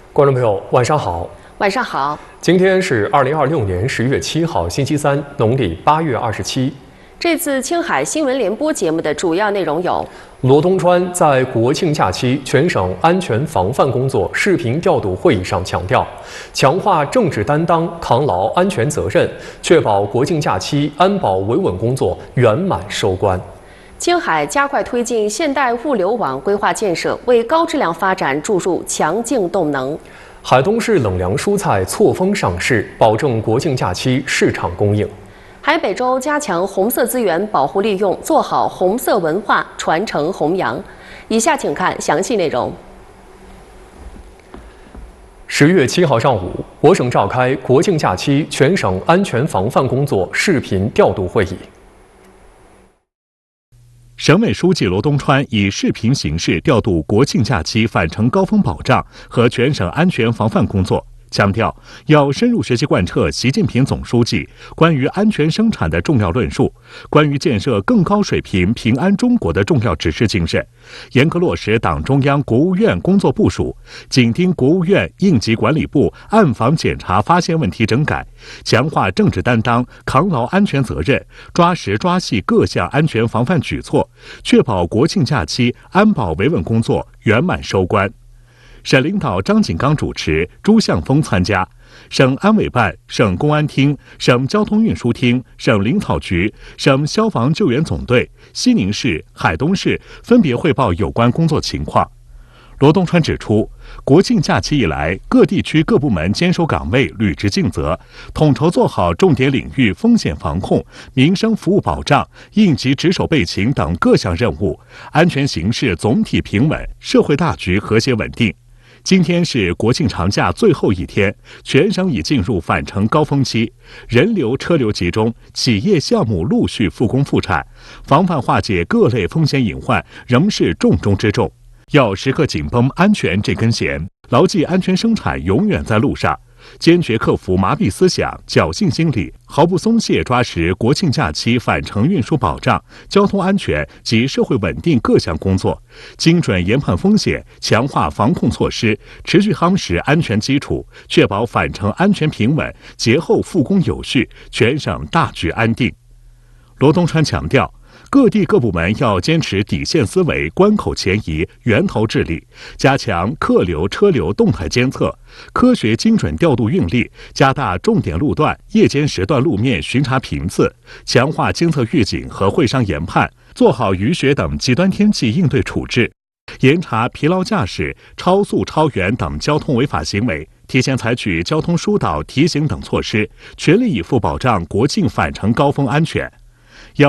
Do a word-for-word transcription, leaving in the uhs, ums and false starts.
观众朋友，晚上好。 晚上好。 今天是二零二六年十月七号，星期三，农历八月二十七。 这次青海新闻联播节目的主要内容有： 罗东川在国庆假期全省安全防范工作视频调度会议上强调，强化政治担当，扛牢安全责任，确保国庆假期安保维稳工作圆满收官。 青海加快推进现代物流网规划建设，为高质量发展注入强劲动能。 海东市冷凉蔬菜错峰上市，保证国庆假期市场供应。 海北州加强红色资源保护利用，做好红色文化传承弘扬。以下请看详细内容。 十月七号上午，我省召开国庆假期全省安全防范工作视频调度会议。 省委书记罗东川以视频形式调度国庆假期返程高峰保障和全省安全防范工作，强调要深入实际贯彻习近平总书记关于安全生产的重要论述，关于建设更高水平平安中国的重要指示精神，严格落实党中央、国务院工作部署，紧盯国务院应急管理部暗访检查发现问题整改，强化政治担当，扛牢安全责任，抓实抓细各项安全防范举措，确保国庆假期安保维稳工作圆满收官。省领导张锦刚主持，朱向峰参加。省安委办、省公安厅、省交通运输厅、省林草局、省消防救援总队、西宁市、海东市分别汇报有关工作情况。罗东川指出，国庆假期以来，各地区各部门坚守岗位，履职尽责，统筹做好重点领域风险防控、民生服务保障、应急值守备勤等各项任务，安全形势总体平稳，社会大局和谐稳定。今天是国庆长假最后一天，全省已进入返程高峰期，人流车流集中，企业项目陆续复工复产，防范化解各类风险隐患仍是重中之重。要时刻紧绷安全这根弦，牢记安全生产永远在路上，坚决克服麻痹思想、侥幸心理，毫不松懈抓实国庆假期返程运输保障、交通安全及社会稳定各项工作，精准研判风险，强化防控措施，持续夯实安全基础，确保返程安全平稳，节后复工有序，全省大局安定。罗东川强调，各地各部门要坚持底线思维、关口前移、源头治理，加强客流车流动态监测，科学精准调度运力，加大重点路段、夜间时段路面巡查频次，强化监测预警和会商研判，做好雨雪等极端天气应对处置，严查疲劳驾驶、超速超员等交通违法行为，提前采取交通疏导、提醒等措施，全力以赴保障国庆返程高峰安全。